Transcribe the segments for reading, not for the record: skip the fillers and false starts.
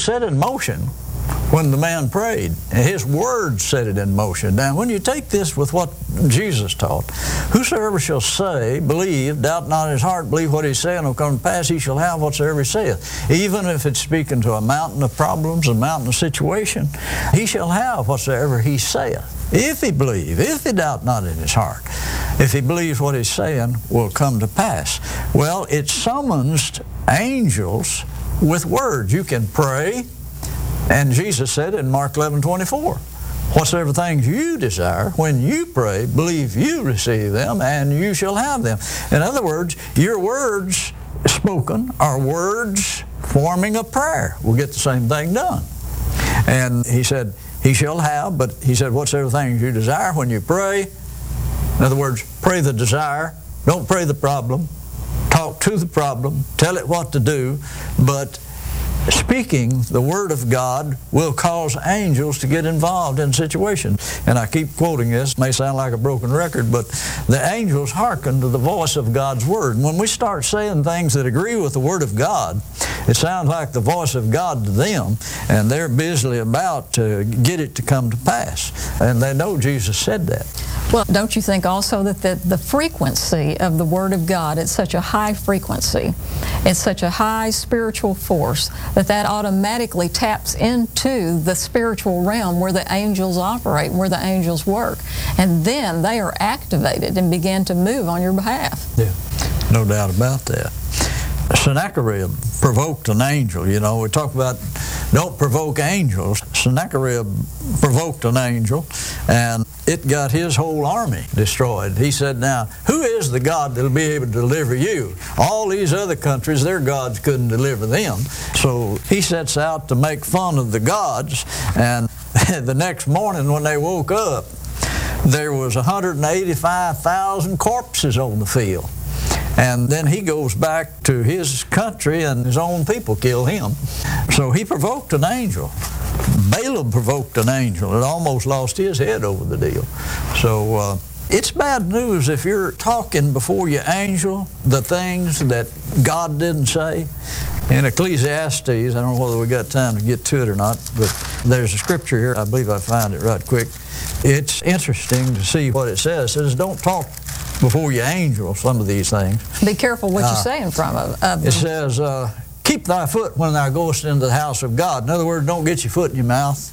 set in motion when the man prayed. His words set it in motion. Now, when you take this with what Jesus taught, whosoever shall say, believe, doubt not in his heart, believe what he's saying will come to pass, he shall have whatsoever he saith. Even if it's speaking to a mountain of problems, a mountain of situation, he shall have whatsoever he saith. If he believe, if he doubt not in his heart, if he believes what he's saying will come to pass. Well, it summons angels with words. You can pray, and Jesus said in Mark 11:24, whatsoever things you desire, when you pray, believe you receive them, and you shall have them. In other words, your words spoken are words forming a prayer. We'll get the same thing done. And he said, he shall have, but he said, whatsoever things you desire when you pray. In other words, pray the desire. Don't pray the problem. Talk to the problem. Tell it what to do. But speaking the Word of God will cause angels to get involved in situations. And I keep quoting this. It may sound like a broken record, but the angels hearken to the voice of God's Word. When we start saying things that agree with the Word of God, it sounds like the voice of God to them, and they're busily about to get it to come to pass. And they know Jesus said that. Well, don't you think also that the frequency of the Word of God, it's such a high frequency, it's such a high spiritual force, that automatically taps into the spiritual realm where the angels operate, where the angels work. And then they are activated and begin to move on your behalf. Yeah, no doubt about that. Sennacherib provoked an angel. You know, we talk about don't provoke angels. Sennacherib provoked an angel, and it got his whole army destroyed. He said, now, who is the God that will be able to deliver you? All these other countries, their gods couldn't deliver them. So he sets out to make fun of the gods, and the next morning when they woke up, there was 185,000 corpses on the field. And then he goes back to his country, and his own people kill him. So he provoked an angel. Balaam provoked an angel. It almost lost his head over the deal. So it's bad news if you're talking before your angel the things that God didn't say. In Ecclesiastes, I don't know whether we got time to get to it or not, but there's a scripture here. I believe I found it right quick. It's interesting to see what it says. It says, don't talk before your angel some of these things. Be careful what you're saying from of it says, keep thy foot when thou goest into the house of God. In other words, don't get your foot in your mouth.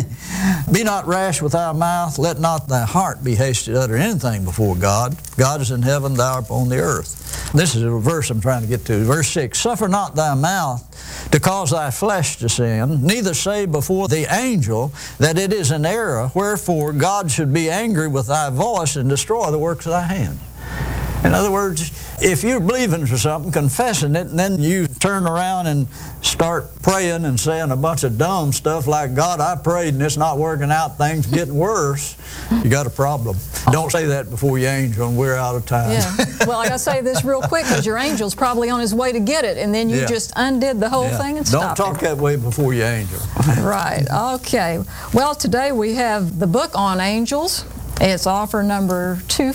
Be not rash with thy mouth. Let not thy heart be hasty to utter anything before God. God is in heaven, thou art upon the earth. This is a verse I'm trying to get to. Verse 6, suffer not thy mouth to cause thy flesh to sin, neither say before the angel that it is an error, wherefore God should be angry with thy voice and destroy the works of thy hand. In other words, if you're believing for something, confessing it, and then you turn around and start praying and saying a bunch of dumb stuff like, God, I prayed and it's not working out, things getting worse, you got a problem. Don't say that before your angel, and we're out of time. Yeah. Well, I got to say this real quick, because your angel's probably on his way to get it, and then you just undid the whole thing and stopped Don't talk that way before your angel. Right. Okay. Well, today we have the book on angels. It's offer number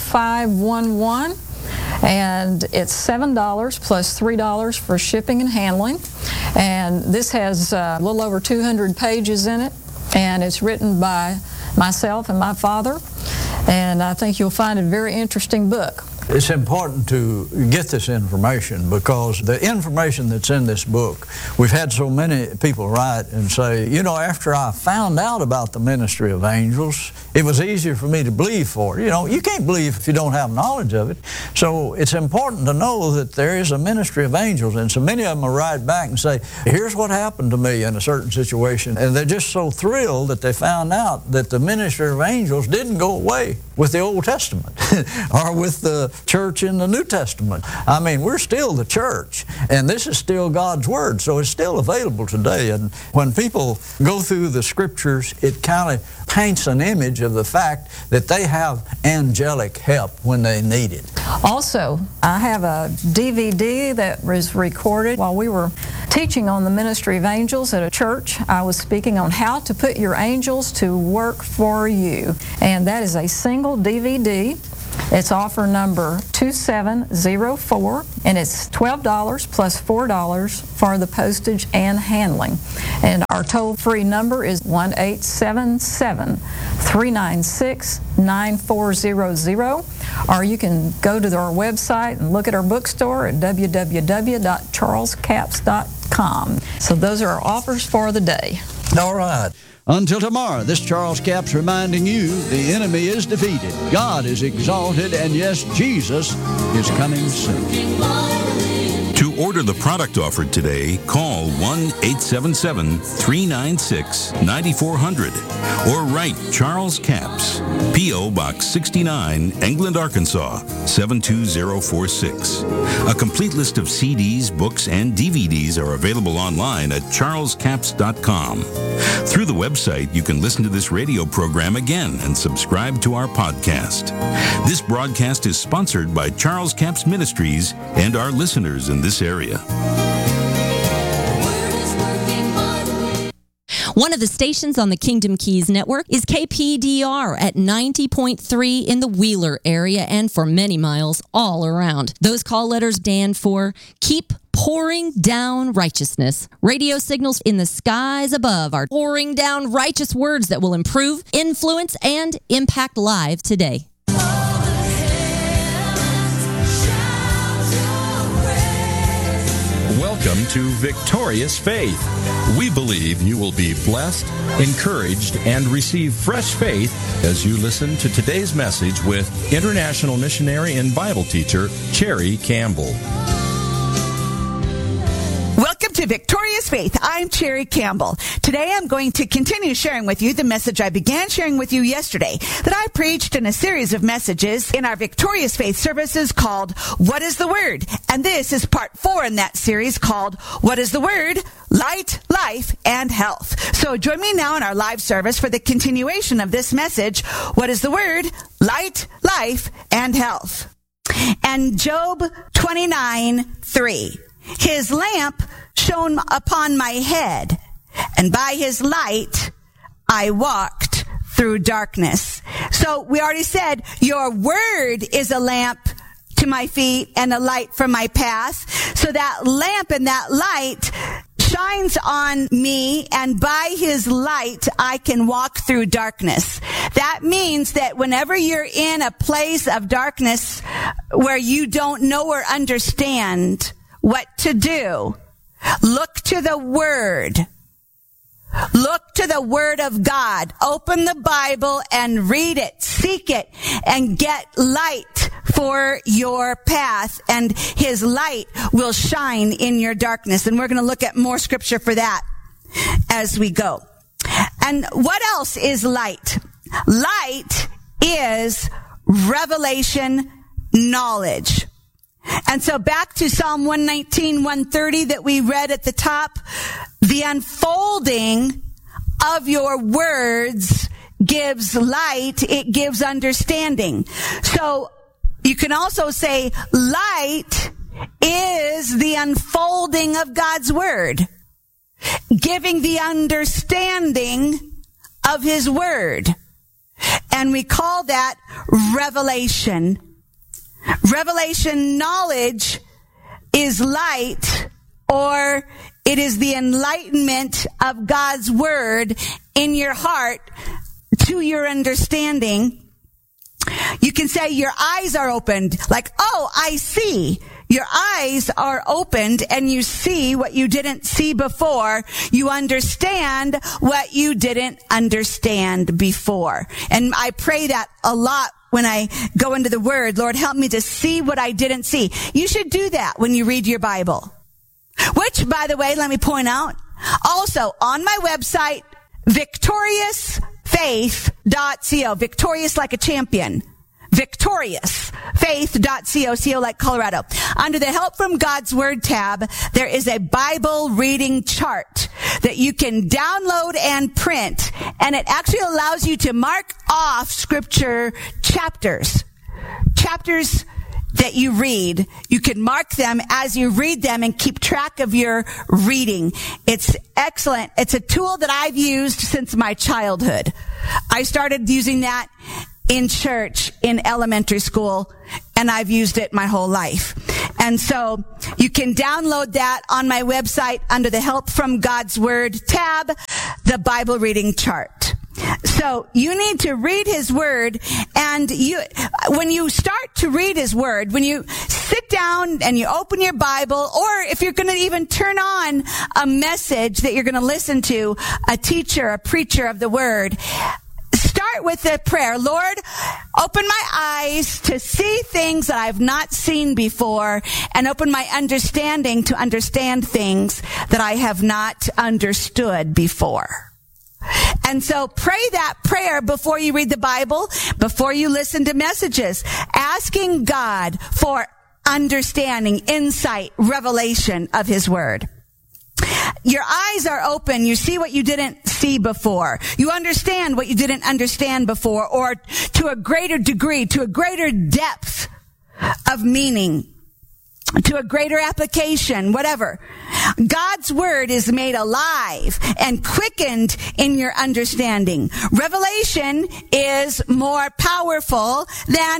2511. And it's $7 plus $3 for shipping and handling. And this has a little over 200 pages in it, and it's written by myself and my father. And I think you'll find it a very interesting book. It's important to get this information, because the information that's in this book, we've had so many people write and say, you know, after I found out about the ministry of angels, it was easier for me to believe for it. You know, you can't believe if you don't have knowledge of it. So it's important to know that there is a ministry of angels, and so many of them will write back and say, here's what happened to me in a certain situation. And they're just so thrilled that they found out that the ministry of angels didn't go away with the Old Testament or with the church in the New Testament. I mean, we're still the church, and this is still God's Word, so it's still available today. And when people go through the Scriptures, it kind of paints an image of the fact that they have angelic help when they need it. Also, I have a DVD that was recorded while we were teaching on the ministry of angels at a church. I was speaking on how to put your angels to work for you, and that is a single DVD. It's offer number 2704, and it's $12 plus $4 for the postage and handling. And our toll-free number is 1-877-396-9400, or you can go to our website and look at our bookstore at www.charlescapps.com. So those are our offers for the day. All right. Until tomorrow, this Charles Capps reminding you the enemy is defeated, God is exalted, and yes, Jesus is coming soon. To order the product offered today, call 1-877-396-9400 or write Charles Capps, P.O. Box 69, England, Arkansas, 72046. A complete list of CDs, books, and DVDs are available online at charlescapps.com. Through the website, you can listen to this radio program again and subscribe to our podcast. This broadcast is sponsored by Charles Capps Ministries and our listeners in this area. One of the stations on the Kingdom Keys Network is KPDR at 90.3 in the Wheeler area and for many miles all around. Those call letters stand for Keep Pouring Down Righteousness. Radio signals in the skies above are pouring down righteous words that will improve, influence, and impact lives today. Welcome to Victorious Faith. We believe you will be blessed, encouraged, and receive fresh faith as you listen to today's message with international missionary and Bible teacher Cherry Campbell. Welcome to Victorious Faith. I'm Cherry Campbell. Today I'm going to continue sharing with you the message I began sharing with you yesterday that I preached in a series of messages in our Victorious Faith services called What is the Word? And this is part 4 in that series called What is the Word? Light, Life, and Health. So join me now in our live service for the continuation of this message, What is the Word? Light, Life, and Health. And Job 29:3. His lamp shone upon my head, and by his light I walked through darkness. So we already said your word is a lamp to my feet and a light for my path. So that lamp and that light shines on me, and by his light I can walk through darkness. That means that whenever you're in a place of darkness where you don't know or understand what to do, look to the Word. Look to the Word of God. Open the Bible and read it. Seek it and get light for your path, and his light will shine in your darkness. And we're going to look at more scripture for that as we go. And what else is light? Light is revelation knowledge. And so back to Psalm 119, 130 that we read at the top, the unfolding of your words gives light, it gives understanding. So you can also say light is the unfolding of God's word, giving the understanding of his word. And we call that revelation. Revelation knowledge is light, or it is the enlightenment of God's word in your heart to your understanding. You can say your eyes are opened, like, oh, I see. Your eyes are opened and you see what you didn't see before. You understand what you didn't understand before. And I pray that a lot when I go into the Word. Lord, help me to see what I didn't see. You should do that when you read your Bible. Which, by the way, let me point out, also on my website, victoriousfaith.co, victorious like a champion, victoriousfaith.co, CO like Colorado. Under the Help from God's Word tab, there is a Bible reading chart that you can download and print, and it actually allows you to mark off scripture chapters that you read. You can mark them as you read them and keep track of your reading. It's excellent. It's a tool that I've used since my childhood. I started using that in church in elementary school, and I've used it my whole life. And so you can download that on my website under the Help from God's Word tab, the Bible reading chart. So you need to read His Word, and when you start to read His Word, when you sit down and you open your Bible, or if you're going to even turn on a message that you're going to listen to, a teacher, a preacher of the Word, start with the prayer, Lord, open my eyes to see things that I've not seen before, and open my understanding to understand things that I have not understood before. And so pray that prayer before you read the Bible, before you listen to messages, asking God for understanding, insight, revelation of His Word. Your eyes are open. You see what you didn't see before. You understand what you didn't understand before, or to a greater degree, to a greater depth of meaning, to a greater application, whatever. God's Word is made alive and quickened in your understanding. Revelation is more powerful than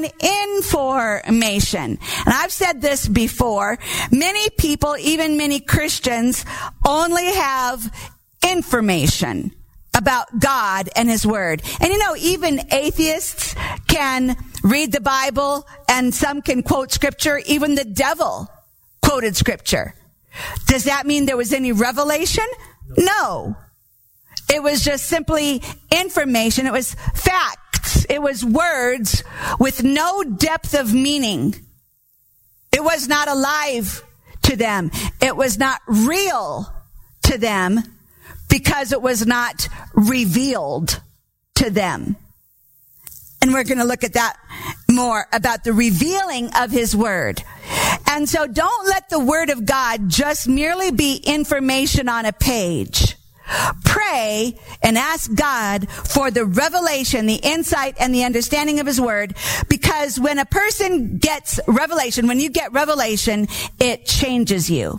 information. And I've said this before. Many people, even many Christians, only have information about God and His Word. And even atheists can read the Bible, and some can quote Scripture. Even the devil quoted Scripture. Does that mean there was any revelation? No. It was just simply information. It was facts. It was words with no depth of meaning. It was not alive to them. It was not real to them because it was not revealed to them. And we're going to look at that more, about the revealing of His Word. And so don't let the Word of God just merely be information on a page. Pray and ask God for the revelation, the insight, and the understanding of His Word, because when a person gets revelation, when you get revelation, it changes you.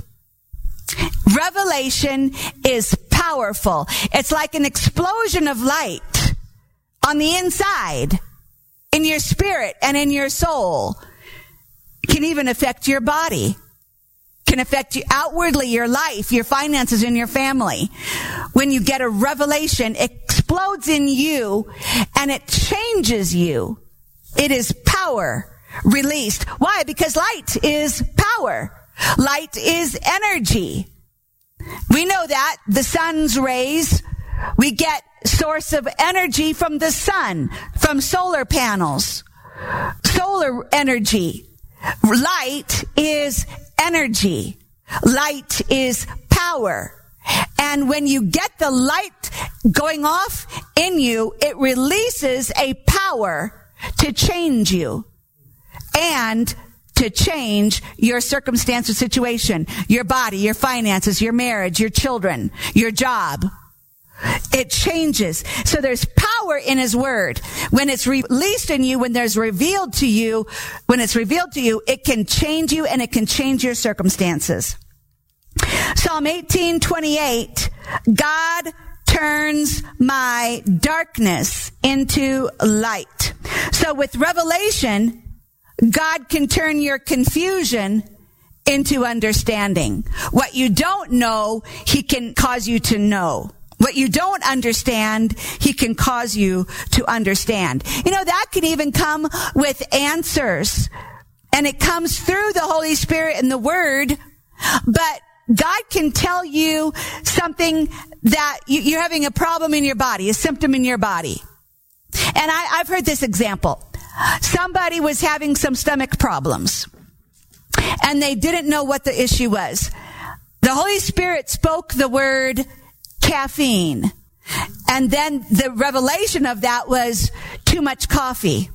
Revelation is powerful. It's like an explosion of light on the inside, in your spirit and in your soul. It can even affect your body. Can affect you outwardly, your life, your finances, and your family. When you get a revelation, it explodes in you and it changes you. It is power released. Why? Because light is power. Light is energy. We know that. The sun's rays, we get source of energy from the sun, from solar panels. Solar energy. Light is energy. Light is power. And when you get the light going off in you, it releases a power to change you and to change your circumstance or situation, your body, your finances, your marriage, your children, your job. It changes. So there's power in His Word. When it's released in you, when there's revealed to you, when it's revealed to you, it can change you and it can change your circumstances. Psalm 18:28, God turns my darkness into light. So with revelation, God can turn your confusion into understanding. What you don't know, He can cause you to know. What you don't understand, He can cause you to understand. That can even come with answers. And it comes through the Holy Spirit and the Word. But God can tell you something that you're having a problem in your body, a symptom in your body. And I've heard this example. Somebody was having some stomach problems, and they didn't know what the issue was. The Holy Spirit spoke the word caffeine, and then the revelation of that was too much coffee.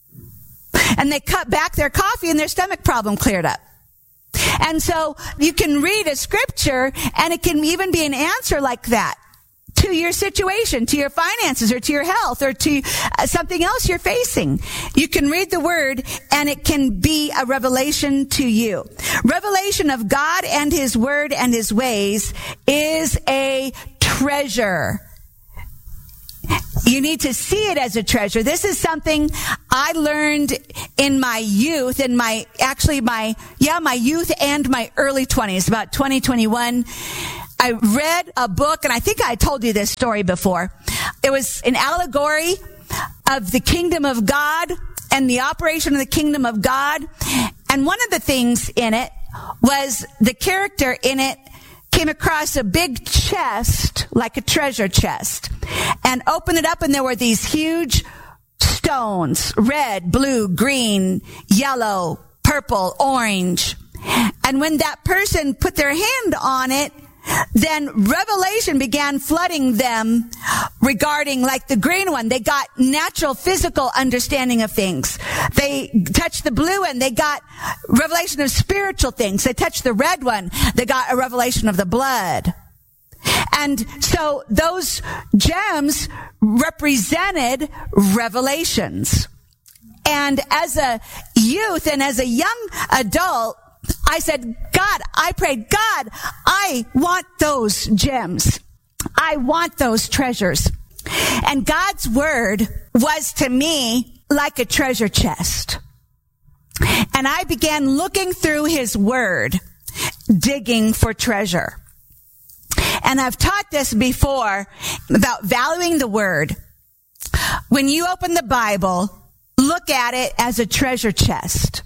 And they cut back their coffee, and their stomach problem cleared up. And so you can read a scripture, and it can even be an answer like that to your situation, to your finances, or to your health, or to something else you're facing. You can read the Word, and it can be a revelation to you. Revelation of God and His Word and His ways is a treasure. You need to see it as a treasure. This is something I learned in my youth, in my youth and my early 20s, about 2021. I read a book, and I think I told you this story before. It was an allegory of the kingdom of God and the operation of the kingdom of God. And one of the things in it was the character in it came across a big chest, like a treasure chest, and opened it up, and there were these huge stones, red, blue, green, yellow, purple, orange. And when that person put their hand on it, then revelation began flooding them regarding, like the green one, they got natural physical understanding of things. They touched the blue one, they got revelation of spiritual things. They touched the red one, they got a revelation of the blood. And so those gems represented revelations. And as a youth and as a young adult, I said, God, I prayed, God, I want those gems. I want those treasures. And God's word was to me like a treasure chest. And I began looking through his word, digging for treasure. And I've taught this before about valuing the word. When you open the Bible, look at it as a treasure chest.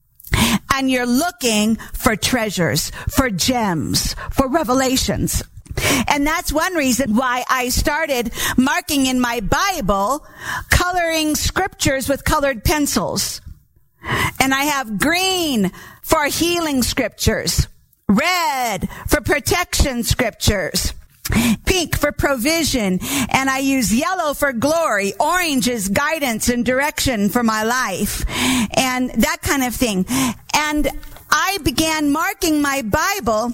And you're looking for treasures, for gems, for revelations. And that's one reason why I started marking in my Bible, coloring scriptures with colored pencils. And I have green for healing scriptures, red for protection scriptures, pink for provision, and I use yellow for glory. Orange is guidance and direction for my life, and that kind of thing. And I began marking my Bible,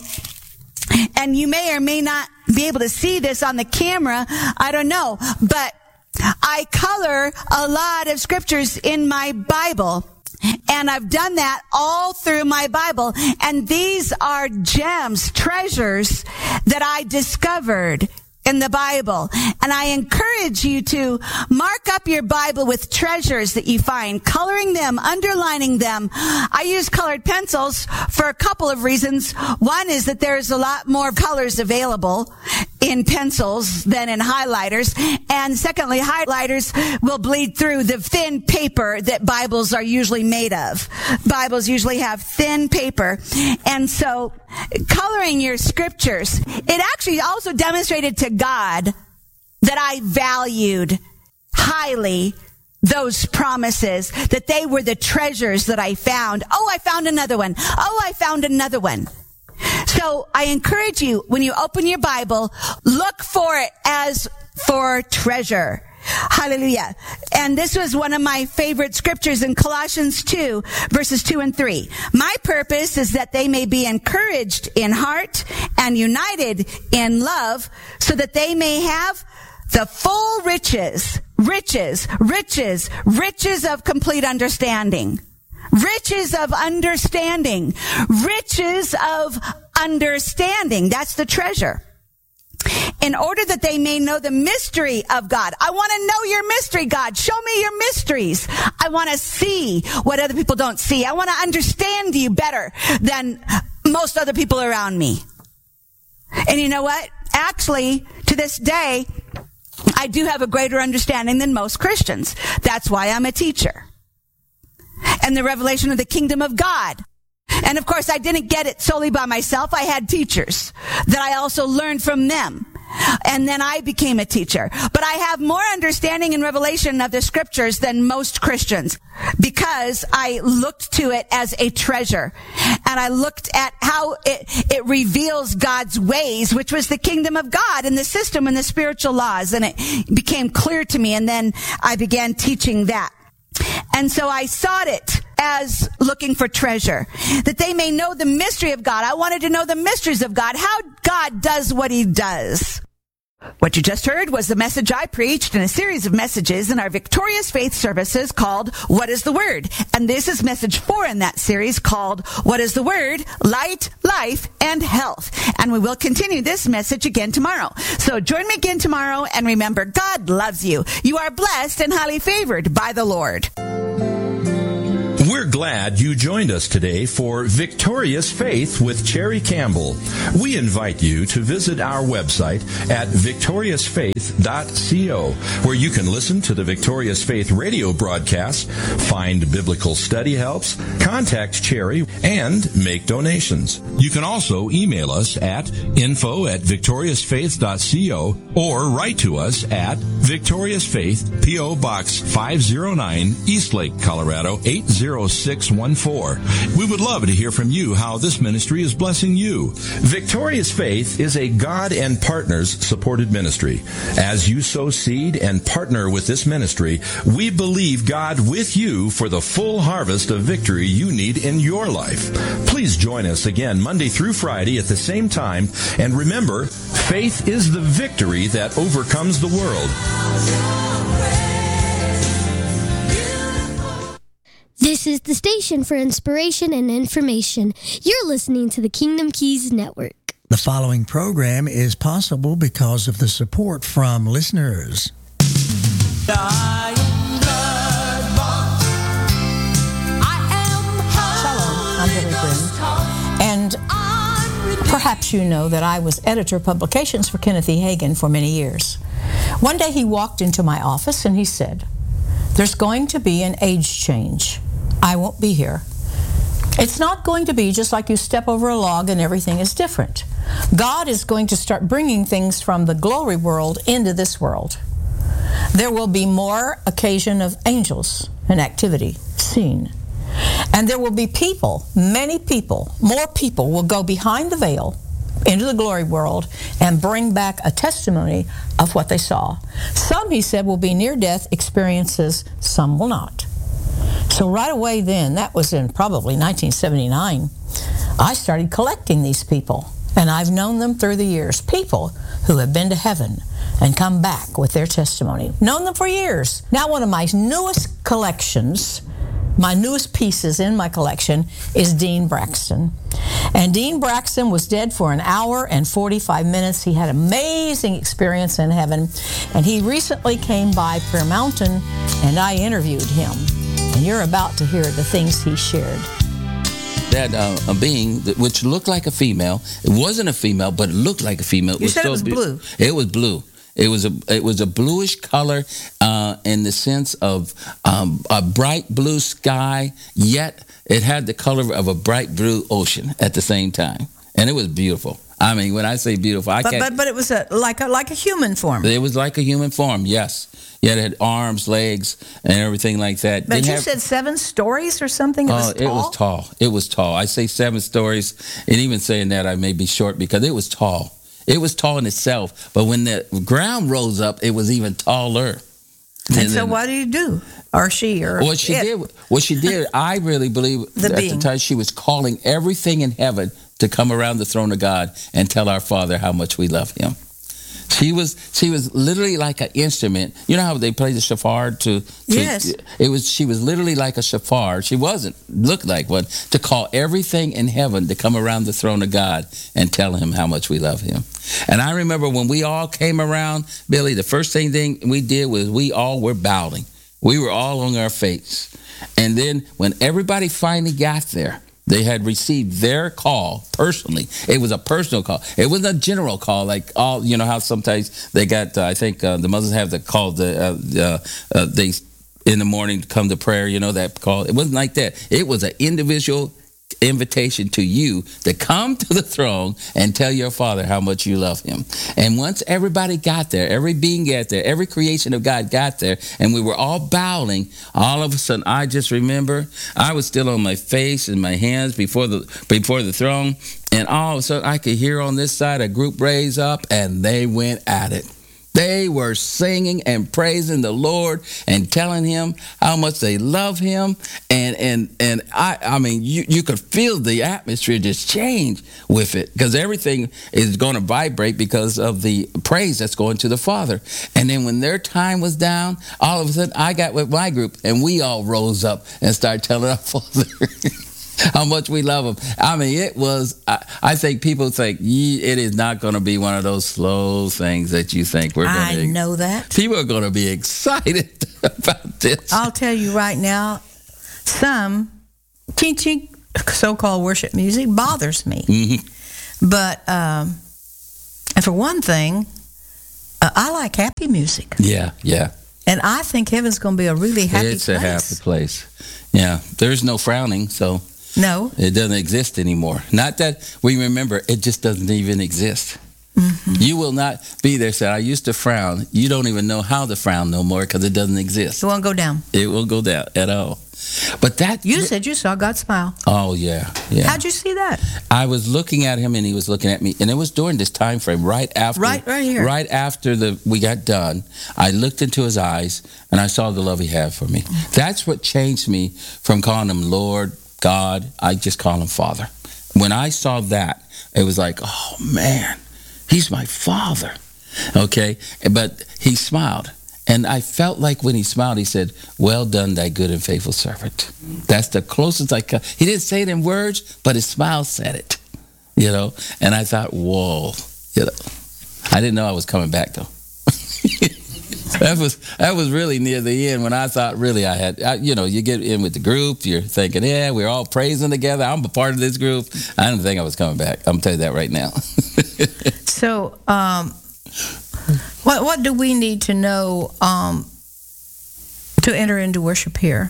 and you may or may not be able to see this on the camera, I don't know, but I color a lot of scriptures in my Bible. And I've done that all through my Bible. And these are gems, treasures that I discovered in the Bible. And I encourage you to mark up your Bible with treasures that you find, coloring them, underlining them. I use colored pencils for a couple of reasons. One is that there's a lot more colors available in pencils than in highlighters. And secondly, highlighters will bleed through the thin paper that Bibles are usually made of. Bibles usually have thin paper. And so coloring your scriptures, it actually also demonstrated to God that I valued highly those promises, that they were the treasures that I found. Oh, I found another one. Oh, I found another one. So I encourage you, when you open your Bible, look for it as for treasure. Hallelujah. And this was one of my favorite scriptures in Colossians 2, verses 2 and 3. My purpose is that they may be encouraged in heart and united in love, so that they may have the full riches of complete understanding. Riches of understanding. Riches of understanding. That's the treasure. In order that they may know the mystery of God. I want to know your mystery, God. Show me your mysteries. I want to see what other people don't see. I want to understand you better than most other people around me. And you know what? Actually, to this day, I do have a greater understanding than most Christians. That's why I'm a teacher. And the revelation of the kingdom of God. And of course, I didn't get it solely by myself. I had teachers that I also learned from them. And then I became a teacher. But I have more understanding and revelation of the scriptures than most Christians, because I looked to it as a treasure. And I looked at how it reveals God's ways, which was the kingdom of God and the system and the spiritual laws. And it became clear to me. And then I began teaching that. And so I sought it as looking for treasure, that they may know the mystery of God. I wanted to know the mysteries of God, how God does what he does. What you just heard was the message I preached in a series of messages in our Victorious Faith services called What is the Word? And this is message 4 in that series called What is the Word? Light, Life, and Health. And we will continue this message again tomorrow. So join me again tomorrow, and remember, God loves you. You are blessed and highly favored by the Lord. We're glad you joined us today for Victorious Faith with Cherry Campbell. We invite you to visit our website at victoriousfaith.co, where you can listen to the Victorious Faith radio broadcast, find biblical study helps, contact Cherry, and make donations. You can also email us at info@victoriousfaith.co or write to us at Victorious Faith, P.O. Box 509, Eastlake, Colorado 80614. We would love to hear from you how this ministry is blessing you. Victorious Faith is a God and Partners supported ministry. As you sow seed and partner with this ministry, we believe God with you for the full harvest of victory you need in your life. Please join us again Monday through Friday at the same time, and remember, faith is the victory that overcomes the world. This is the station for inspiration and information. You're listening to the Kingdom Keys Network. The following program is possible because of the support from listeners. Shalom, I'm Billy Green. And perhaps you know that I was editor of publications for Kenneth E. Hagin for many years. One day he walked into my office and he said, "There's going to be an age change. I won't be here. It's not going to be just like you step over a log and everything is different. God is going to start bringing things from the glory world into this world. There will be more occasion of angels and activity seen. And there will be people, many people, more people will go behind the veil into the glory world and bring back a testimony of what they saw. Some, he said, will be near-death experiences, some will not." So right away then, that was in probably 1979, I started collecting these people. And I've known them through the years. People who have been to heaven and come back with their testimony. Known them for years. Now one of my newest collections, my newest pieces in my collection is Dean Braxton. And Dean Braxton was dead for 1 hour and 45 minutes. He had an amazing experience in heaven. And he recently came by Prayer Mountain and I interviewed him. And you're about to hear the things he shared. That a being which looked like a female. It wasn't a female, but it looked like a female. You said it was blue. It was blue. It was a bluish color in the sense of a bright blue sky, yet it had the color of a bright blue ocean at the same time, and it was beautiful. I mean, when I say beautiful, But it was like a human form. It was like a human form, yes. Yet it had arms, legs, and everything like that. But you said 7 stories or something? It was tall? It was tall. It was tall. I say 7 stories, and even saying that I may be short because it was tall. It was tall in itself, but when the ground rose up, it was even taller. And so what did you do? Or she, or what she did, I really believe at the time she was calling everything in heaven to come around the throne of God and tell our Father how much we love Him. She was literally like an instrument. You know how they play the shofar Yes. She was literally like a shofar. She looked like one, to call everything in heaven to come around the throne of God and tell Him how much we love Him. And I remember when we all came around, Billy, the first thing we did was we all were bowing. We were all on our face. And then when everybody finally got there, they had received their call personally. It was a personal call. It wasn't a general call like all, you know how sometimes they got, I think the Muslims have the call, they in the morning to come to prayer, you know, that call. It wasn't like that. It was an individual invitation to you to come to the throne and tell your Father how much you love Him. And once everybody got there, every being got there, every creation of God got there, and we were all bowing, all of a sudden I just remember I was still on my face and my hands before the throne, and all of a sudden I could hear on this side a group raise up, and they went at it. They were singing and praising the Lord and telling him how much they love him. And I mean, you could feel the atmosphere just change with it, because everything is going to vibrate because of the praise that's going to the Father. And then when their time was down, all of a sudden I got with my group and we all rose up and started telling our Father how much we love him. I mean, it was, I think people think it is not going to be one of those slow things that you think we're going to. I know that. People are going to be excited about this. I'll tell you right now, some teaching so-called worship music bothers me. Mm-hmm. But, and for one thing, I like happy music. Yeah. And I think heaven's going to be a really happy place. It's a happy place. Yeah. There's no frowning, so. No. It doesn't exist anymore. Not that we remember, it just doesn't even exist. Mm-hmm. You will not be there, say, I used to frown. You don't even know how to frown no more because it doesn't exist. It won't go down. It won't go down at all. But that... You said you saw God smile. Oh, yeah. How'd you see that? I was looking at him and he was looking at me. And it was during this time frame, right after... Right here. Right after we got done, I looked into his eyes and I saw the love he had for me. That's what changed me from calling him Lord, God. I just call him Father. When I saw that, it was like, oh, man, he's my Father. Okay? But he smiled. And I felt like when he smiled, he said, well done, thy good and faithful servant. That's the closest I could. He didn't say it in words, but his smile said it, you know. And I thought, whoa, you know. I didn't know I was coming back, though. That was really near the end when I thought really you get in with the group, you're thinking, yeah, we're all praising together. I'm a part of this group. I didn't think I was coming back. I'm telling you that right now. So, what do we need to know to enter into worship here?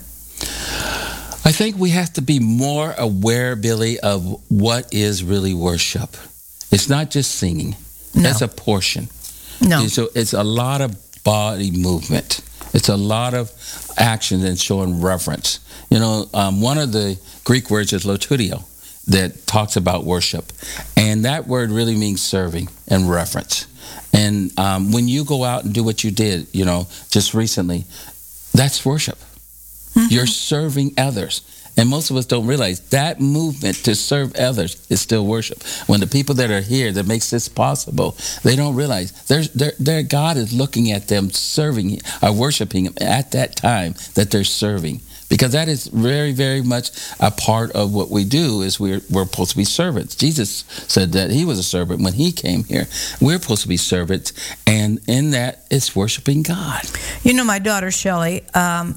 I think we have to be more aware, Billy, of what is really worship. It's not just singing. No. That's a portion. No. So it's a lot of body movement. It's a lot of action and showing reverence. You know, one of the Greek words is lotudio that talks about worship. And that word really means serving and reverence. And when you go out and do what you did, you know, just recently, that's worship. Mm-hmm. You're serving others. And most of us don't realize that movement to serve others is still worship. When the people that are here that makes this possible, they don't realize their God is looking at them serving or worshiping him at that time that they're serving. Because that is very, very much a part of what we do is we're supposed to be servants. Jesus said that he was a servant when he came here. We're supposed to be servants, and in that, it's worshiping God. You know, my daughter, Shelley,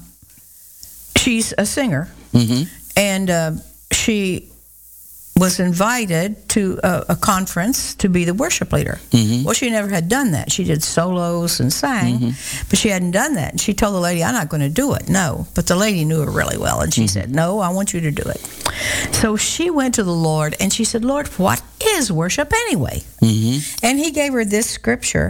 she's a singer, mm-hmm. and she was invited to a conference to be the worship leader. Mm-hmm. Well, she never had done that. She did solos and sang, mm-hmm. but she hadn't done that. And she told the lady, I'm not going to do it. No. But the lady knew her really well, and she mm-hmm. said, no, I want you to do it. So she went to the Lord, and she said, Lord, what is worship anyway? Mm-hmm. And he gave her this scripture.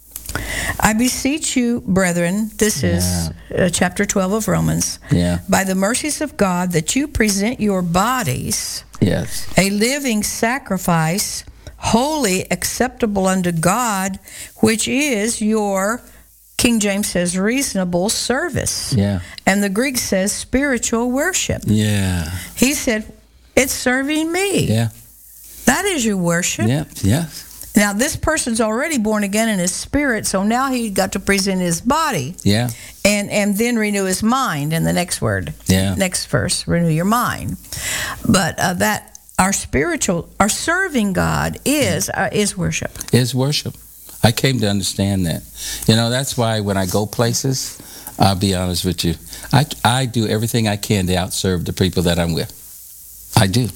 I beseech you, brethren, this is chapter 12 of Romans, by the mercies of God, that you present your bodies a living sacrifice, holy, acceptable unto God, which is your, King James says, reasonable service. Yeah. And the Greek says spiritual worship. Yeah. He said, it's serving me. Yeah. That is your worship. Yeah. Yeah. Now, this person's already born again in his spirit, so now he got to present his body. Yeah. And then renew his mind in the next word. Yeah. Next verse, renew your mind. But that our serving God is worship. Is worship. I came to understand that. You know, that's why when I go places, I'll be honest with you, I do everything I can to outserve the people that I'm with. I do.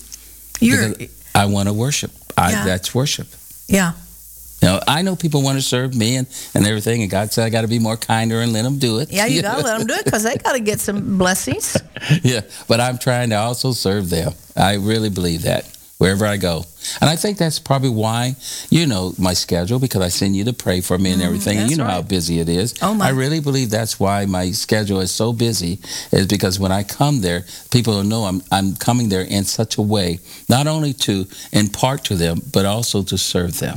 I want to worship. That's worship. Yeah. You know, I know people want to serve me and everything, and God said I got to be more kinder and let them do it. Yeah, you got to let them do it because they got to get some blessings. Yeah, but I'm trying to also serve them. I really believe that wherever I go. And I think that's probably why, you know, my schedule, because I send you to pray for me and everything, and you know how busy it is. Oh, my. I really believe that's why my schedule is so busy, is because when I come there, people will know I'm coming there in such a way, not only to impart to them, but also to serve them.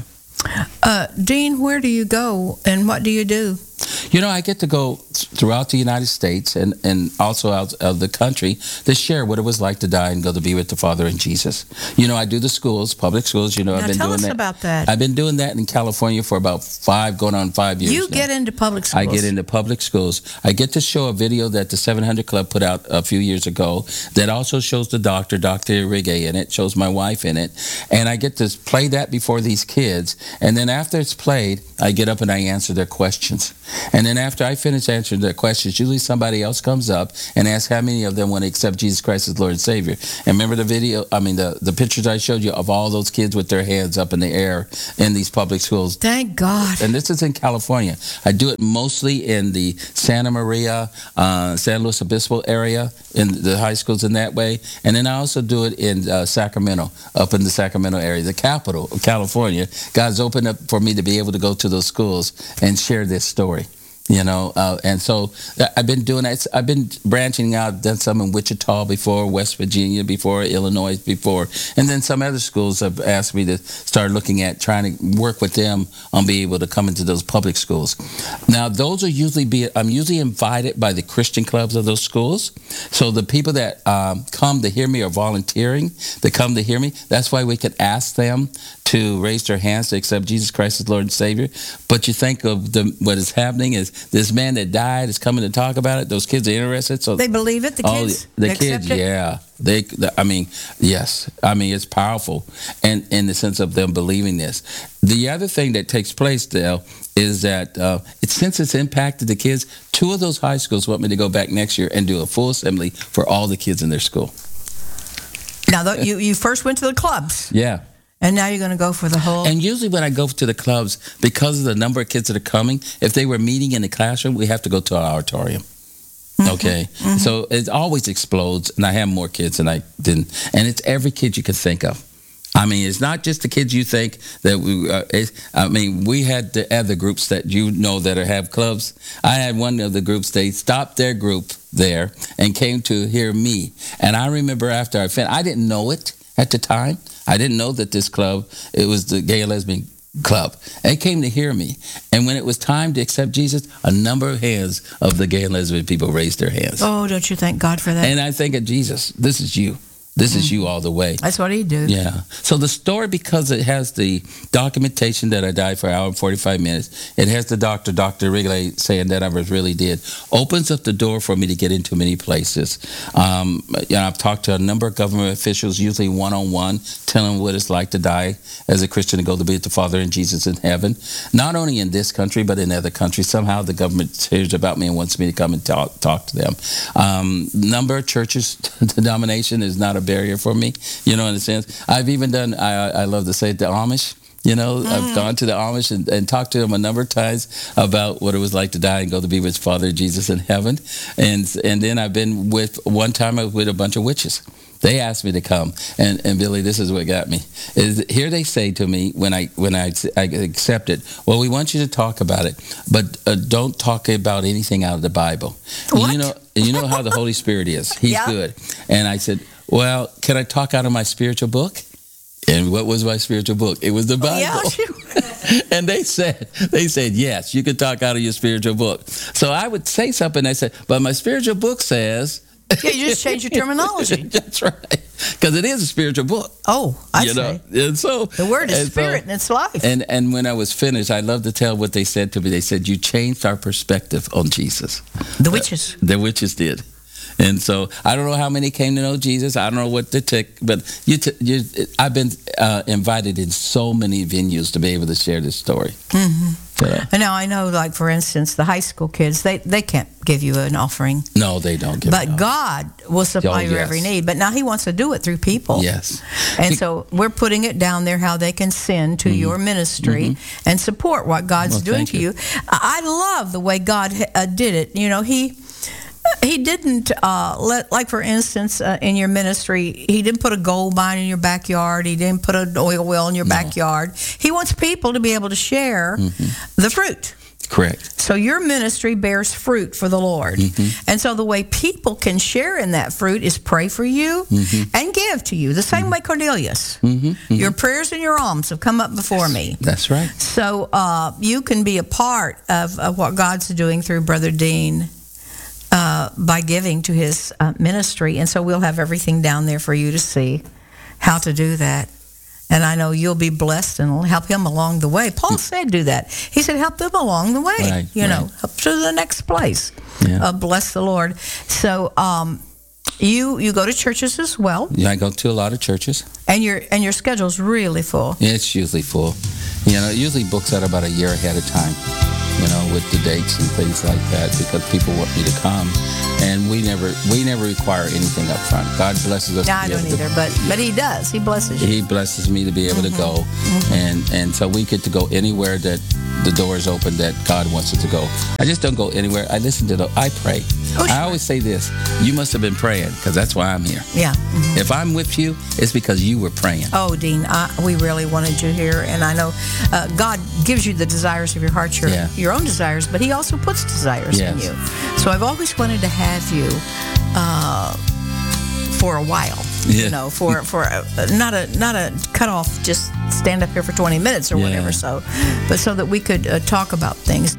Dean, where do you go and what do you do? You know, I get to go throughout the United States and also out of the country to share what it was like to die and go to be with the Father in Jesus. You know, I do the schools, public schools. You know, I've been tell doing us that. about that. I've been doing that in California for about 5 years. You now. get into public schools. I get into public schools. I get to show a video that the 700 Club put out a few years ago that also shows the Dr. Irige in it, shows my wife in it. And I get to play that before these kids. And then after it's played, I get up and I answer their questions. And then after I finish answering their questions, usually somebody else comes up and asks how many of them want to accept Jesus Christ as Lord and Savior. And remember the pictures I showed you of all those kids with their hands up in the air in these public schools. Thank God. And this is in California. I do it mostly in the Santa Maria, San Luis Obispo area, in the high schools in that way. And then I also do it in Sacramento, up in the Sacramento area, the capital of California. God's opened up for me to be able to go to those schools and share this story. You know, and so I've been doing that. I've been branching out, done some in Wichita before, West Virginia before, Illinois before, and then some other schools have asked me to start looking at trying to work with them on being able to come into those public schools. Now, those are I'm usually invited by the Christian clubs of those schools. So the people that come to hear me are volunteering to come to hear me. That's why we could ask them to raise their hands to accept Jesus Christ as Lord and Savior. But you think of what is happening is this man that died is coming to talk about it. Those kids are interested. So they believe it, the kids? The kids, yeah. Yes. I mean, it's powerful and in the sense of them believing this. The other thing that takes place, Dale, is that since it's impacted the kids, 2 of those high schools want me to go back next year and do a full assembly for all the kids in their school. Now, you first went to the clubs. Yeah. And now you're going to go for the whole... And usually when I go to the clubs, because of the number of kids that are coming, if they were meeting in the classroom, we have to go to our auditorium. Okay? Mm-hmm. So it always explodes, and I have more kids than I didn't. And it's every kid you can think of. I mean, it's not just the kids you think that we had the other groups that you know that have clubs. I had one of the groups, they stopped their group there and came to hear me. And I remember after I finished, I didn't know it at the time. I didn't know that this club, it was the Gay and Lesbian Club. They came to hear me. And when it was time to accept Jesus, a number of hands of the gay and lesbian people raised their hands. Oh, don't you thank God for that? And I think of Jesus, this is you. This is you all the way. That's what he did. Yeah. So the story, because it has the documentation that I died for an hour and 45 minutes, it has the Dr. Wrigley saying that I really did, opens up the door for me to get into many places. I've talked to a number of government officials, usually one-on-one, telling them what it's like to die as a Christian and go to be with the Father and Jesus in heaven. Not only in this country, but in other countries. Somehow the government hears about me and wants me to come and talk to them. Number of churches, denomination is not a barrier for me, in a sense. I've even done, I love to say it, the Amish. I've gone to the Amish and talked to them a number of times about what it was like to die and go to be with Father Jesus in heaven. And then I've been one time I was with a bunch of witches. They asked me to come, and Billy, this is what got me. Is here they say to me when I accepted, well, we want you to talk about it, but don't talk about anything out of the Bible. What? You know how the Holy Spirit is. He's good. And I said, well, can I talk out of my spiritual book? And what was my spiritual book? It was the Bible. Yeah. And they said, yes, you can talk out of your spiritual book. So I would say something, and I said, but my spiritual book says... Yeah, you just change your terminology. That's right. Because it is a spiritual book. Oh, I see. And so, the word is spirit and it's life. And when I was finished, I love to tell what they said to me. They said, you changed our perspective on Jesus. The witches. The witches did. And so I don't know how many came to know Jesus. I don't know what they took, but I've been invited in so many venues to be able to share this story. Mm-hmm. And now I know, like, for instance, the high school kids, they can't give you an offering. No, they don't give But God will supply your every need. But now he wants to do it through people. Yes. And so we're putting it down there how they can send to your ministry and support what God's doing to you. I love the way God did it. He didn't like, for instance, in your ministry, he didn't put a gold mine in your backyard. He didn't put an oil well in your backyard. He wants people to be able to share the fruit. Correct. So your ministry bears fruit for the Lord. And so the way people can share in that fruit is pray for you and give to you. The same way Cornelius. Your prayers and your alms have come up before me. That's right. So you can be a part of what God's doing through Brother Dean by giving to his ministry. And so we'll have everything down there for you to see how to do that. And I know you'll be blessed and it'll help him along the way. Paul said do that. He said help them along the way. Right, know, up to the next place. Yeah. Bless the Lord. So you go to churches as well. Yeah, I go to a lot of churches. And your schedule's really full. Yeah, it's usually full. It usually books out about a year ahead of time, with the dates and things like that, because people want me to come. And we never require anything up front. God blesses us. No, I don't either, but he does. He blesses you. He blesses me to be able to go, and so we get to go anywhere that the door is open that God wants us to go. I just don't go anywhere. I listen to I pray. Oh, sure. I always say this: you must have been praying, because that's why I'm here. Yeah. If I'm with you, it's because you were praying. Oh, Dean, we really wanted you here, and I know God gives you the desires of your heart, your own desires, but He also puts desires in you. So I've always wanted to have you for a while. For not a cut off, just stand up here for 20 minutes or whatever. But so that we could talk about things.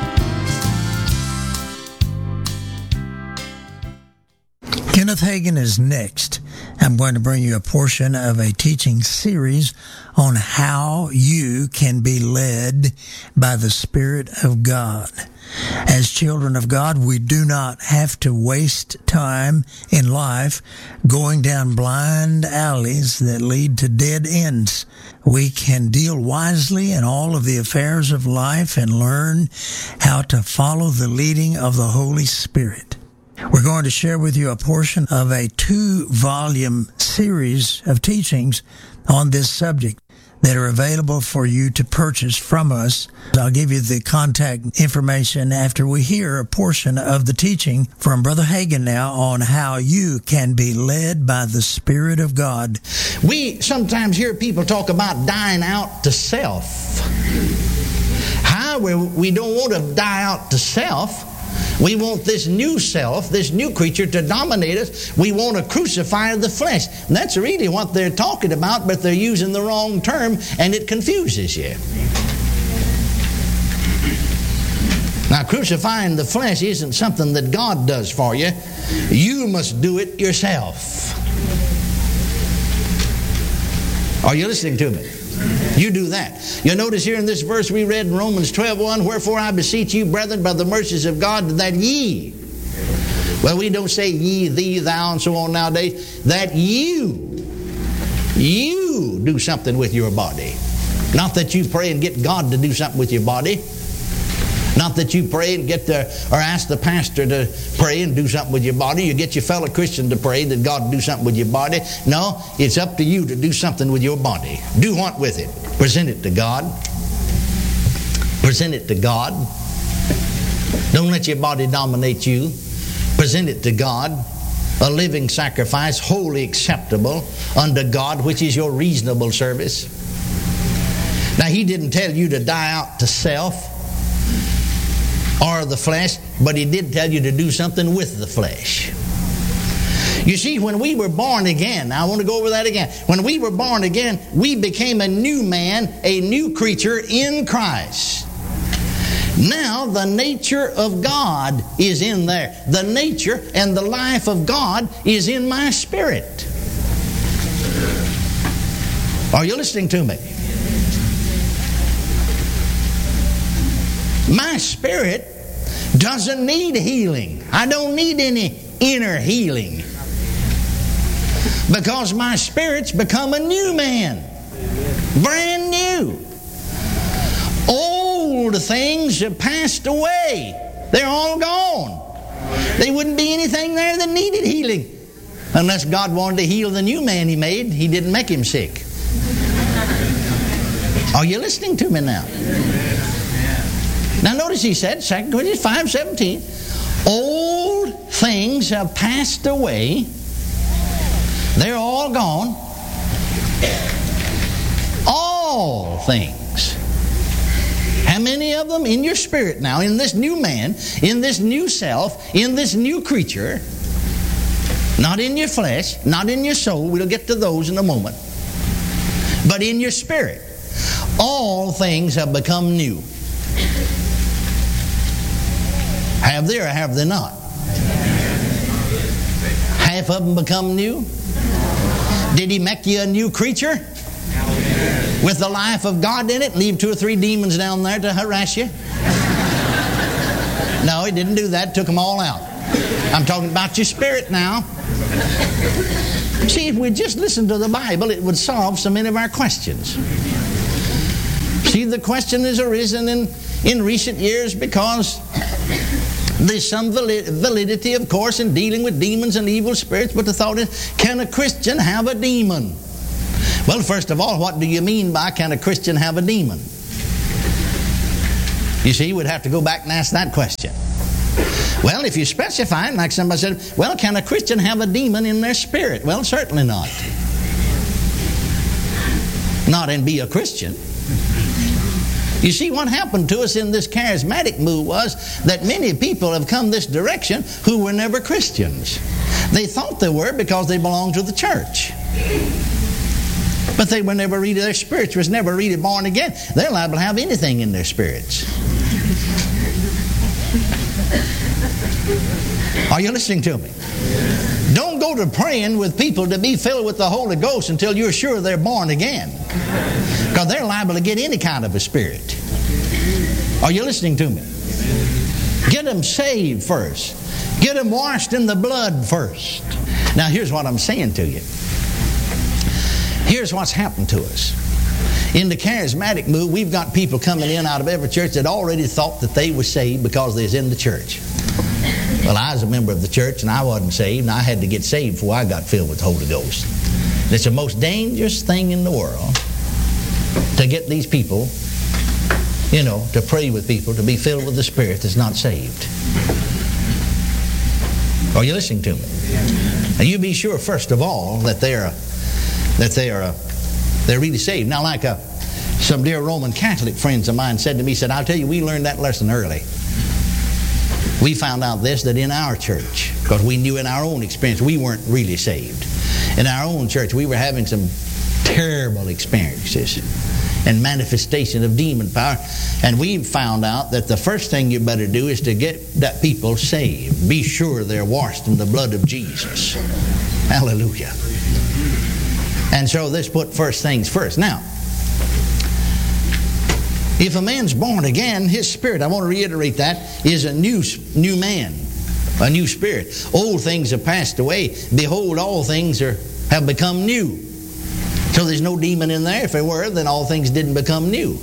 Kenneth Hagin is next. I'm going to bring you a portion of a teaching series on how you can be led by the Spirit of God. As children of God, we do not have to waste time in life going down blind alleys that lead to dead ends. We can deal wisely in all of the affairs of life and learn how to follow the leading of the Holy Spirit. We're going to share with you a portion of a 2-volume series of teachings on this subject that are available for you to purchase from us. I'll give you the contact information after we hear a portion of the teaching from Brother Hagin now on how you can be led by the Spirit of God. We sometimes hear people talk about dying out to self. However, we don't want to die out to self. We want this new self, this new creature to dominate us. We want to crucify the flesh. And that's really what they're talking about, but they're using the wrong term, and it confuses you. Now, crucifying the flesh isn't something that God does for you. You must do it yourself. Are you listening to me? You do that. You'll notice here in this verse we read in Romans 12:1, wherefore I beseech you, brethren, by the mercies of God, that ye, well, we don't say ye, thee, thou, and so on nowadays, that you do something with your body. Not that you pray and get God to do something with your body. Not that you pray and get or ask the pastor to pray and do something with your body. You get your fellow Christian to pray that God do something with your body. No, it's up to you to do something with your body. Do what with it? Present it to God. Present it to God. Don't let your body dominate you. Present it to God. A living sacrifice, wholly acceptable unto God, which is your reasonable service. Now, He didn't tell you to die out to self or the flesh, but He did tell you to do something with the flesh. You see, when we were born again, I want to go over that again. When we were born again, we became a new man, a new creature in Christ. Now the nature of God is in there. The nature and the life of God is in my spirit. Are you listening to me? My spirit doesn't need healing. I don't need any inner healing. Because my spirit's become a new man. Brand new. Old things have passed away. They're all gone. There wouldn't be anything there that needed healing. Unless God wanted to heal the new man He made. He didn't make him sick. Are you listening to me now? Now notice He said, 2 Corinthians 5:17, old things have passed away. They're all gone. All things How many of them in your spirit now, in this new man, in this new self, in this new creature, not in your flesh, not in your soul, we'll get to those in a moment, but in your spirit, all things have become new. Have they or have they not? Half of them become new? Did He make you a new creature? With the life of God in it? Leave 2 or 3 demons down there to harass you? No, He didn't do that. Took them all out. I'm talking about your spirit now. See, if we just listened to the Bible, it would solve so many of our questions. See, the question has arisen in recent years because there's some validity, of course, in dealing with demons and evil spirits, but the thought is, can a Christian have a demon? Well, first of all, what do you mean by can a Christian have a demon? You see, we'd have to go back and ask that question. Well, if you specify it, like somebody said, well, can a Christian have a demon in their spirit? Well, certainly not. Not and be a Christian. You see, what happened to us in this charismatic move was that many people have come this direction who were never Christians. They thought they were because they belonged to the church. But they were never really, their spirits was never really born again. They're liable to have anything in their spirits. Are you listening to me? Don't go to praying with people to be filled with the Holy Ghost until you're sure they're born again. Because they're liable to get any kind of a spirit. Are you listening to me? Get them saved first. Get them washed in the blood first. Now here's what I'm saying to you. Here's what's happened to us. In the charismatic move, we've got people coming in out of every church that already thought that they were saved because they was in the church. Well, I was a member of the church and I wasn't saved, and I had to get saved before I got filled with the Holy Ghost. It's the most dangerous thing in the world to get these people, to pray with people, to be filled with the Spirit that's not saved. Are you listening to me? Now, you be sure, first of all, that they're really saved. Now, like some dear Roman Catholic friends of mine said to me, said, I'll tell you, we learned that lesson early. We found out this, that in our church, because we knew in our own experience we weren't really saved. In our own church, we were having some terrible experiences and manifestation of demon power. And we found out that the first thing you better do is to get that people saved. Be sure they're washed in the blood of Jesus. Hallelujah. And so this put first things first. Now, if a man's born again, his spirit, I want to reiterate that, is a new man, a new spirit. Old things have passed away. Behold, all things have become new. So there's no demon in there. If there were, then all things didn't become new.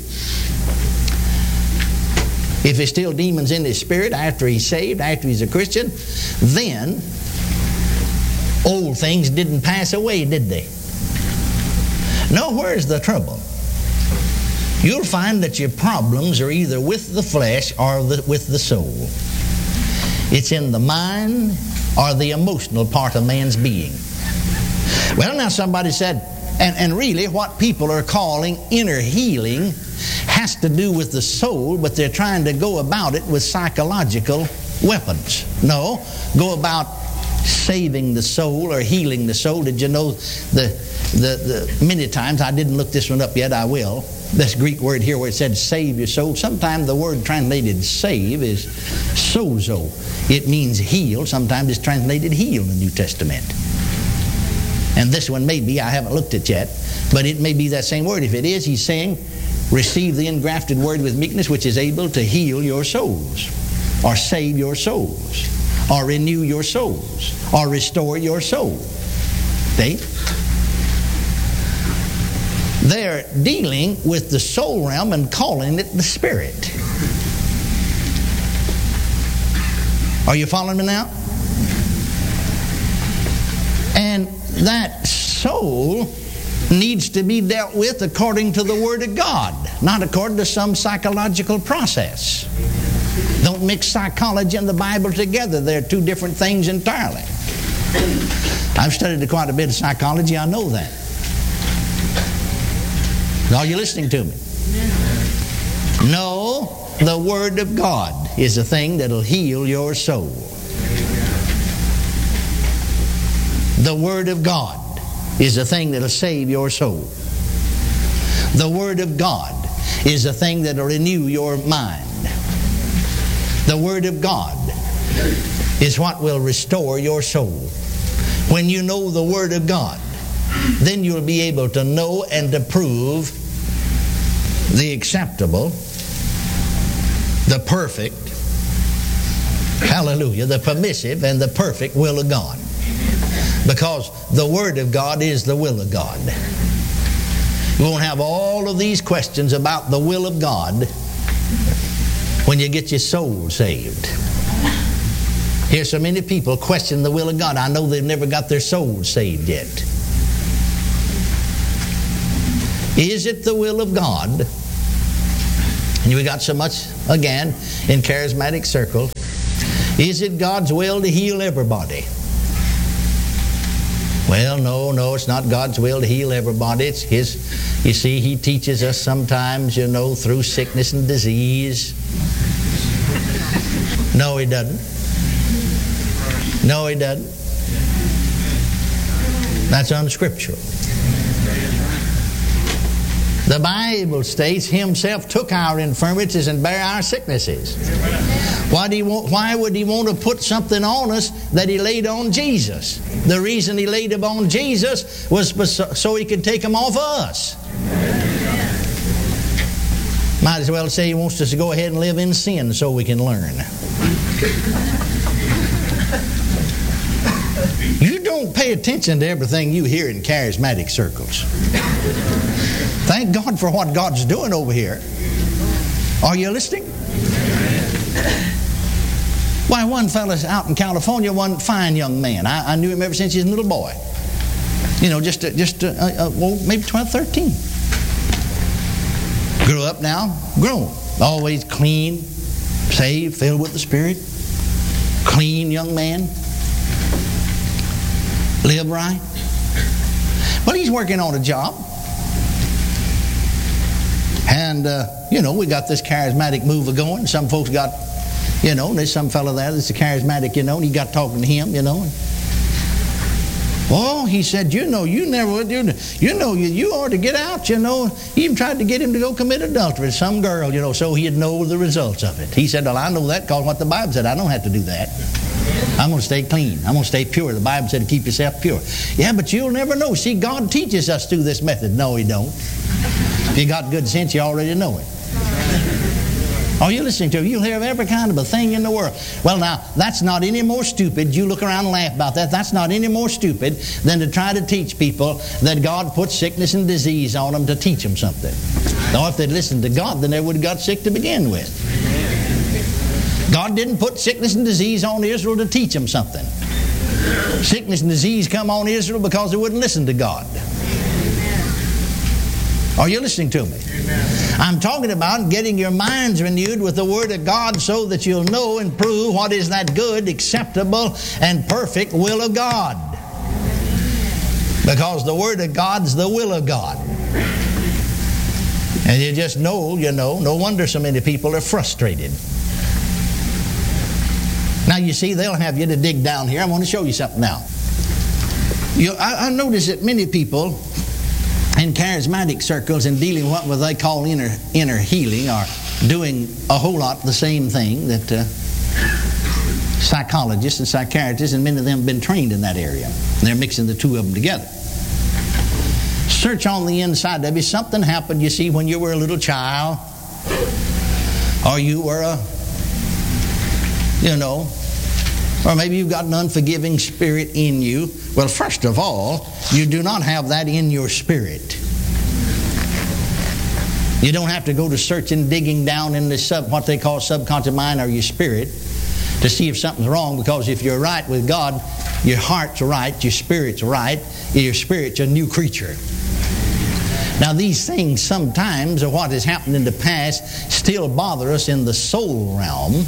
If there's still demons in his spirit after he's saved, after he's a Christian, then old things didn't pass away, did they? No, where's the trouble? You'll find that your problems are either with the flesh or with the soul. It's in the mind or the emotional part of man's being. Well, now somebody said, and really what people are calling inner healing has to do with the soul, but they're trying to go about it with psychological weapons. No, go about saving the soul or healing the soul. Did you know the many times, I didn't look this one up yet, I will, this Greek word here where it said save your soul, sometimes the word translated save is sozo. It means heal. Sometimes it's translated heal in the New Testament. And this one may be, I haven't looked at yet, but it may be that same word. If it is, he's saying receive the engrafted word with meekness, which is able to heal your souls, or save your souls, or renew your souls, or restore your soul. See? They're dealing with the soul realm and calling it the spirit. Are you following me now? And that soul needs to be dealt with according to the Word of God, not according to some psychological process. Don't mix psychology and the Bible together. They're two different things entirely. I've studied quite a bit of psychology. I know that. Are you listening to me? No, the Word of God is the thing that'll heal your soul. The Word of God is the thing that'll save your soul. The Word of God is the thing that'll renew your mind. The Word of God is what will restore your soul. When you know the Word of God, then you'll be able to know and approve the acceptable, the perfect, hallelujah, the permissive and the perfect will of God. Because the Word of God is the will of God. You won't have all of these questions about the will of God when you get your soul saved. Here's so many people question the will of God. I know they've never got their soul saved yet. Is it the will of God? And we got so much, again, in charismatic circles. Is it God's will to heal everybody? Well, no, it's not God's will to heal everybody. It's His. You see, He teaches us sometimes, through sickness and disease. No, He doesn't. No, He doesn't. That's unscriptural. The Bible states Himself took our infirmities and bare our sicknesses. Why would He want to put something on us that He laid on Jesus? The reason He laid them on Jesus was so He could take them off of us. Might as well say He wants us to go ahead and live in sin so we can learn. You don't pay attention to everything you hear in charismatic circles. Thank God for what God's doing over here. Are you listening? Why, one fellow's out in California, one fine young man. I knew him ever since he was a little boy. Maybe 12, 13. Grew up now, grown. Always clean, saved, filled with the Spirit. Clean young man. Live right. Well, he's working on a job. And, we got this charismatic move going. Some folks got, there's some fellow there that's a charismatic, and he got talking to him, Oh, he said, you never would, you ought to get out, He even tried to get him to go commit adultery with some girl, so he'd know the results of it. He said, well, I know that because what the Bible said. I don't have to do that. I'm going to stay clean. I'm going to stay pure. The Bible said to keep yourself pure. Yeah, but you'll never know. See, God teaches us through this method. No, He don't. If you got good sense, you already know it. Are you listening to it? You'll hear of every kind of a thing in the world. Well, now, that's not any more stupid. You look around and laugh about that. That's not any more stupid than to try to teach people that God put sickness and disease on them to teach them something. Now, if they'd listened to God, then they would have got sick to begin with. God didn't put sickness and disease on Israel to teach them something. Sickness and disease come on Israel because they wouldn't listen to God. Are you listening to me? I'm talking about getting your minds renewed with the Word of God so that you'll know and prove what is that good, acceptable, and perfect will of God. Because the Word of God's the will of God. And you just know, no wonder so many people are frustrated. Now you see, they'll have you to dig down here. I want to show you something now. I notice that many people in charismatic circles and dealing with what they call inner healing are doing a whole lot the same thing that psychologists and psychiatrists, and many of them have been trained in that area. And they're mixing the two of them together. Search on the inside of you. Something happened, you see, when you were a little child, or you were or maybe you've got an unforgiving spirit in you. Well, first of all, you do not have that in your spirit. You don't have to go to searching, digging down in the what they call subconscious mind or your spirit to see if something's wrong, because if you're right with God, your heart's right, your spirit's right, your spirit's a new creature. Now, these things sometimes, or what has happened in the past, still bother us in the soul realm.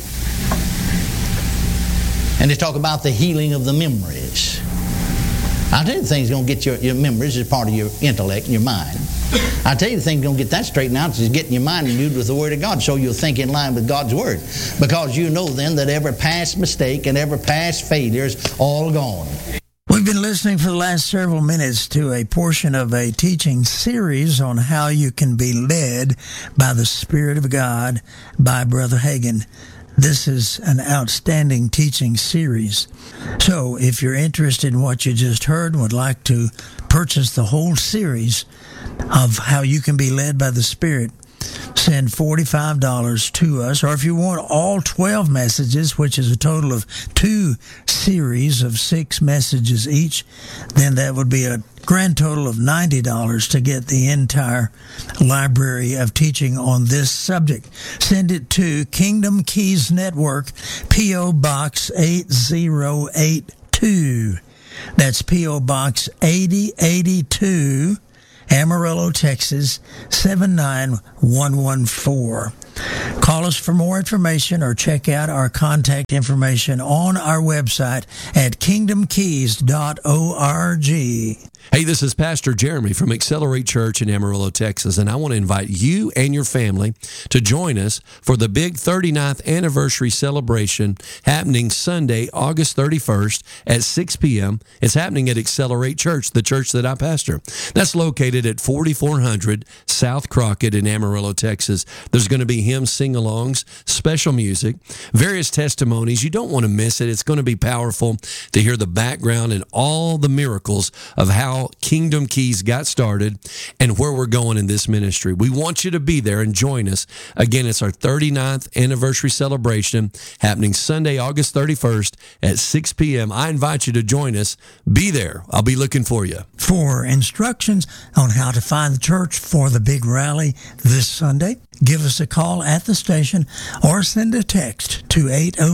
And they talk about the healing of the memories. I'll tell you, the thing's going to get your memories as part of your intellect and your mind. I tell you, the thing going to get that straightened out is getting your mind renewed with the Word of God, so you'll think in line with God's Word. Because you know then that every past mistake and every past failure is all gone. We've been listening for the last several minutes to a portion of a teaching series on how you can be led by the Spirit of God by Brother Hagin. This is an outstanding teaching series. So if you're interested in what you just heard and would like to purchase the whole series of how you can be led by the Spirit, send $45 to us. Or if you want all 12 messages, which is a total of 2 series of 6 messages each, then that would be a grand total of $90 to get the entire library of teaching on this subject. Send it to Kingdom Keys Network, P.O. Box 8082. That's P.O. Box 8082, Amarillo, Texas, 79114. Call us for more information or check out our contact information on our website at kingdomkeys.org. Hey, this is Pastor Jeremy from Accelerate Church in Amarillo, Texas, and I want to invite you and your family to join us for the big 39th anniversary celebration happening Sunday, August 31st at 6 p.m. It's happening at Accelerate Church, the church that I pastor. That's located at 4400 South Crockett in Amarillo, Texas. There's going to be hymn sing-alongs, special music, various testimonies. You don't want to miss it. It's going to be powerful to hear the background and all the miracles of how Kingdom Keys got started and where we're going in this ministry. We want you to be there and join us. Again, it's our 39th anniversary celebration happening Sunday, August 31st at 6 p.m. I invite you to join us. Be there. I'll be looking for you. For instructions on how to find the church for the big rally this Sunday, give us a call at the station or send a text to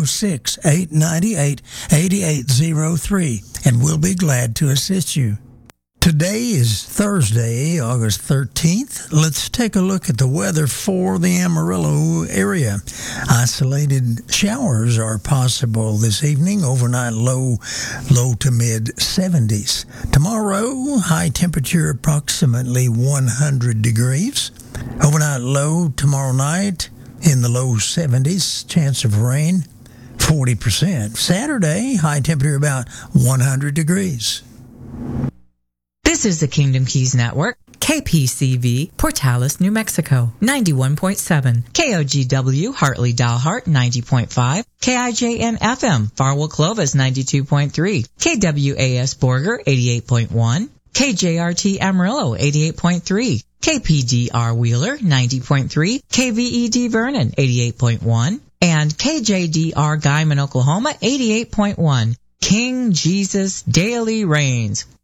806-898-8803, and we'll be glad to assist you. Today is Thursday, August 13th. Let's take a look at the weather for the Amarillo area. Isolated showers are possible this evening, overnight low to mid 70s. Tomorrow, high temperature approximately 100 degrees. Overnight low tomorrow night in the low 70s, chance of rain 40%. Saturday, high temperature about 100 degrees. This is the Kingdom Keys Network, KPCV, Portales, New Mexico, 91.7, KOGW, Hartley, Dalhart, 90.5, KIJN-FM, Farwell, Clovis, 92.3, KWAS, Borger, 88.1, KJRT, Amarillo, 88.3, KPDR, Wheeler, 90.3, KVED, Vernon, 88.1, and KJDR, Guyman, Oklahoma, 88.1. King Jesus daily reigns.